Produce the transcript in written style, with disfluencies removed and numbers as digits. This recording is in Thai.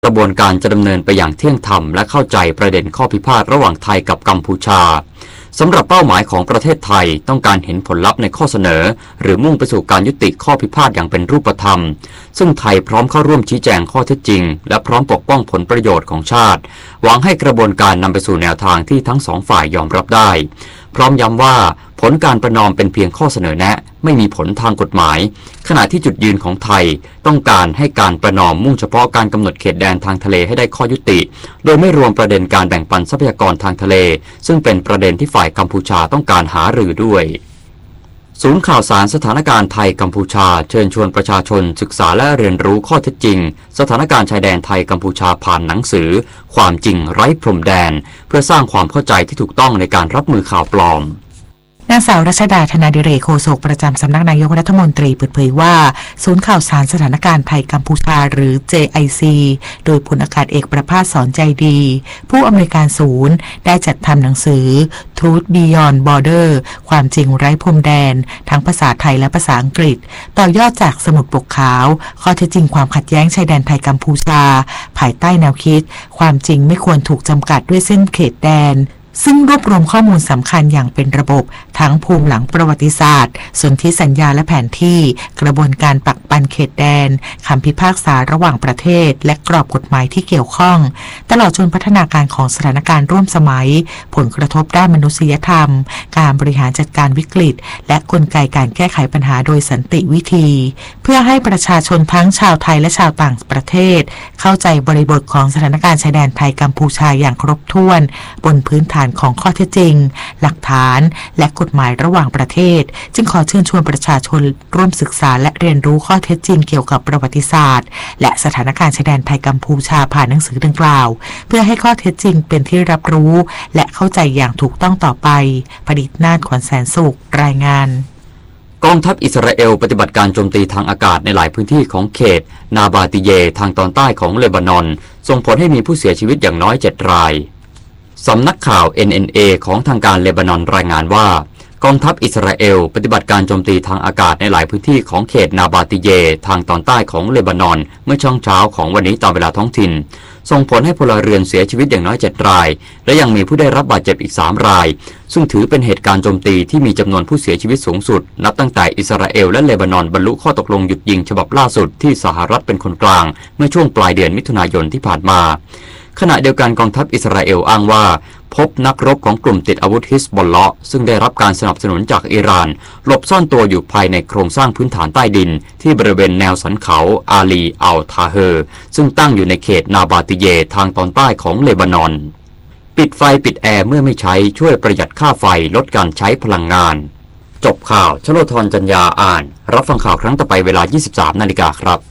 กระบวนการจะดำเนินไปอย่างเที่ยงธรรมและเข้าใจประเด็นข้อพิพาทระหว่างไทยกับกัมพูชาสำหรับเป้าหมายของประเทศไทยต้องการเห็นผลลัพธ์ในข้อเสนอหรือมุ่งไปสู่การยุติข้อพิพาทอย่างเป็นรูปธรรมซึ่งไทยพร้อมเข้าร่วมชี้แจงข้อเท็จจริงและพร้อมปกป้องผลประโยชน์ของชาติหวังให้กระบวนการนำไปสู่แนวทางที่ทั้งสองฝ่ายยอมรับได้พร้อมย้ำว่าผลการประนอมเป็นเพียงข้อเสนอแนะไม่มีผลทางกฎหมายขณะที่จุดยืนของไทยต้องการให้การประนอมมุ่งเฉพาะการกำหนดเขตแดนทางทะเลให้ได้ข้อยุติโดยไม่รวมประเด็นการแบ่งปันทรัพยากรทางทะเลซึ่งเป็นประเด็นที่ฝ่ายกัมพูชาต้องการหารือด้วยศูนย์ข่าวสารสถานการณ์ไทยกัมพูชาเชิญชวนประชาชนศึกษาและเรียนรู้ข้อเท็จจริงสถานการณ์ชายแดนไทยกัมพูชาผ่านหนังสือความจริงไร้พรมแดนเพื่อสร้างความเข้าใจที่ถูกต้องในการรับมือข่าวปลอมนางสาวรัชดาธนาดิเรกโฆษกประจำสำนักนายกรัฐมนตรีเปิดเผยว่าศูนย์ข่าวสารสถานการณ์ไทยกัมพูชาหรือ JIC โดยพลอากาศเอกประภาสสอนใจดีผู้อำนวยการศูนย์ได้จัดทำหนังสือ Truth Beyond Border ความจริงไร้พรมแดนทั้งภาษาไทยและภาษาอังกฤษต่อยอดจากสมุดปกขาวข้อเท็จจริงความขัดแย้งชายแดนไทยกัมพูชาภายใต้แนวคิดความจริงไม่ควรถูกจำกัดด้วยเส้นเขตแดนซึ่งรวบรวมข้อมูลสำคัญอย่างเป็นระบบทั้งภูมิหลังประวัติศาสตร์สนธิสัญญาและแผนที่กระบวนการปักปันเขตแดนคำพิพากษาระหว่างประเทศและกรอบกฎหมายที่เกี่ยวข้องตลอดจนพัฒนาการของสถานการณ์ร่วมสมัยผลกระทบด้านมนุษยธรรมการบริหารจัดการวิกฤตและกลไกการแก้ไขปัญหาโดยสันติวิธีเพื่อให้ประชาชนทั้งชาวไทยและชาวต่างประเทศเข้าใจบริบทของสถานการณ์ชายแดนไทยกัมพูชาอย่างครบถ้วนบนพื้นฐานของข้อเท็จจริงหลักฐานและกฎหมายระหว่างประเทศจึงขอเชิญชวนประชาชนร่วมศึกษาและเรียนรู้ข้อเท็จจริงเกี่ยวกับประวัติศาสตร์และสถานการณ์ชายแดนไทยกัมพูชาผ่านหนังสือดังกล่าวเพื่อให้ข้อเท็จจริงเป็นที่รับรู้และเข้าใจอย่างถูกต้องต่อไปผดิษฐ์นาฏ ขวัญแสนสุขรายงานกองทัพอิสราเอลปฏิบัติการโจมตีทางอากาศในหลายพื้นที่ของเขตนาบาติเยทางตอนใต้ของเลบานอนส่งผลให้มีผู้เสียชีวิตอย่างน้อย7 รายสำนักข่าว NNA ของทางการเลบานอนรายงานว่ากองทัพอิสราเอลปฏิบัติการโจมตีทางอากาศในหลายพื้นที่ของเขตนาบาติเยทางตอนใต้ของเลบานอนเมื่อช่วงเช้าของวันนี้ตามเวลาท้องถิ่นส่งผลให้พลเรือนเสียชีวิตอย่างน้อย7 รายและยังมีผู้ได้รับบาดเจ็บอีก3 รายซึ่งถือเป็นเหตุการณ์โจมตีที่มีจำนวนผู้เสียชีวิตสูงสุดนับตั้งแต่อิสราเอลและเลบานอนบรรลุข้อตกลงหยุดยิงฉบับล่าสุดที่สหรัฐเป็นคนกลางเมื่อช่วงปลายเดือนมิถุนายนที่ผ่านมาขณะเดียวกันกองทัพอิสราเอลอ้างว่าพบนักรบของกลุ่มติดอาวุธฮิสบอลเลาะห์ซึ่งได้รับการสนับสนุนจากอิหร่านหลบซ่อนตัวอยู่ภายในโครงสร้างพื้นฐานใต้ดินที่บริเวณแนวสันเขาอาลีอัลทาเฮอร์ซึ่งตั้งอยู่ในเขตนาบาติเยทางตอนใต้ของเลบานอนปิดไฟปิดแอร์เมื่อไม่ใช้ช่วยประหยัดค่าไฟลดการใช้พลังงานจบข่าวชโลธรจัญญาอ่านรับฟังข่าวครั้งต่อไปเวลา 23 นาฬิกาครับ